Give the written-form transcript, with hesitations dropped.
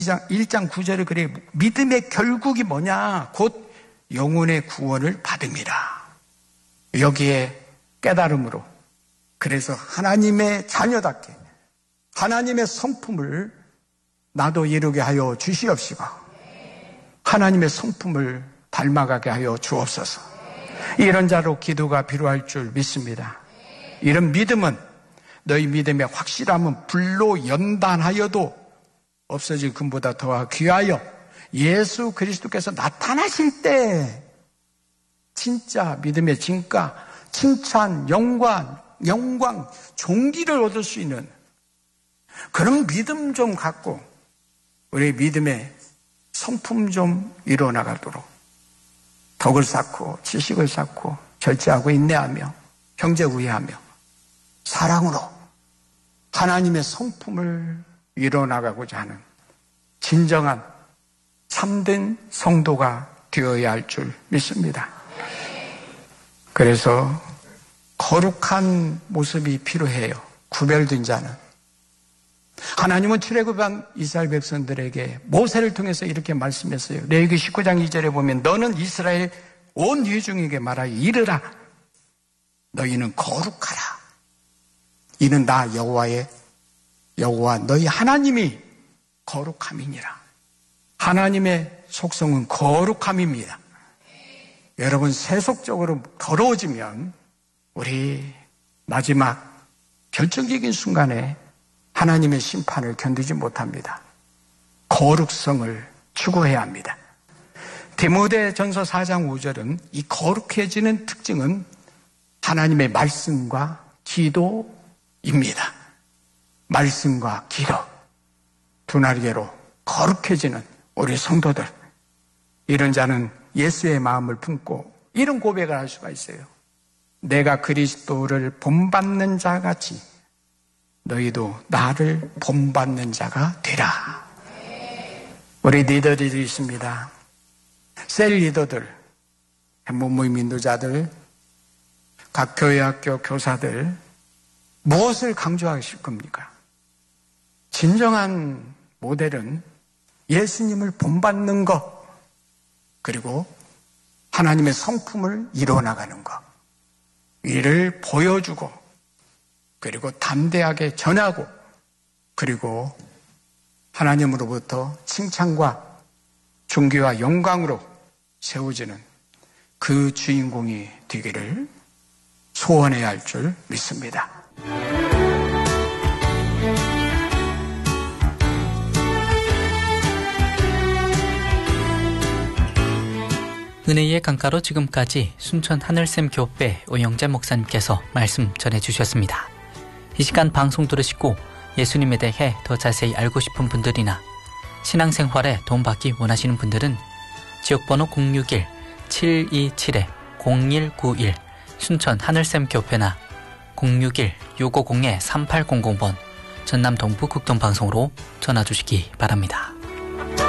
1장 9절에 그래, 믿음의 결국이 뭐냐? 곧 영혼의 구원을 받음이라. 여기에 깨달음으로, 그래서 하나님의 자녀답게 하나님의 성품을 나도 이루게 하여 주시옵시고, 하나님의 성품을 닮아가게 하여 주옵소서. 이런 자로 기도가 필요할 줄 믿습니다. 이런 믿음은 너희 믿음의 확실함은 불로 연단하여도 없어질 금보다 더하 귀하여 예수 그리스도께서 나타나실 때 진짜 믿음의 진가, 칭찬, 영광, 존귀를 얻을 수 있는 그런 믿음 좀 갖고 우리 믿음의 성품 좀 이루어나가도록 덕을 쌓고 지식을 쌓고 절제하고 인내하며 형제 우애하며 사랑으로 하나님의 성품을 이루어나가고자 하는 진정한 참된 성도가 되어야 할 줄 믿습니다. 그래서 거룩한 모습이 필요해요. 구별된 자는. 하나님은 출애굽한 이스라엘 백성들에게 모세를 통해서 이렇게 말씀했어요. 레위기 19장 2절에 보면 너는 이스라엘 온 회중에게 말하여 이르라. 너희는 거룩하라. 이는 나 여호와 너희 하나님이 거룩함이니라. 하나님의 속성은 거룩함입니다. 여러분, 세속적으로 더러워지면 우리 마지막 결정적인 순간에 하나님의 심판을 견디지 못합니다. 거룩성을 추구해야 합니다. 디모데전서 4장 5절은 이 거룩해지는 특징은 하나님의 말씀과 기도입니다. 말씀과 기도 두 날개로 거룩해지는 우리 성도들, 이런 자는 예수의 마음을 품고 이런 고백을 할 수가 있어요. 내가 그리스도를 본받는 자 같이 너희도 나를 본받는 자가 되라. 우리 리더들이 있습니다. 셀 리더들, 모임 인도자들, 각 교회 학교 교사들, 무엇을 강조하실 겁니까? 진정한 모델은 예수님을 본받는 것, 그리고 하나님의 성품을 이루어나가는 것, 이를 보여주고, 그리고 담대하게 전하고, 그리고 하나님으로부터 칭찬과 존귀와 영광으로 세워지는 그 주인공이 되기를 소원해야 할 줄 믿습니다. 은혜의 강가로 지금까지 순천 하늘샘 교회 오영재 목사님께서 말씀 전해주셨습니다. 이 시간 방송 들으시고 예수님에 대해 더 자세히 알고 싶은 분들이나 신앙생활에 도움받기 원하시는 분들은 지역번호 061-727-0191 순천 하늘샘 교회나 061-650-3800번 전남 동부 극동방송으로 전화주시기 바랍니다.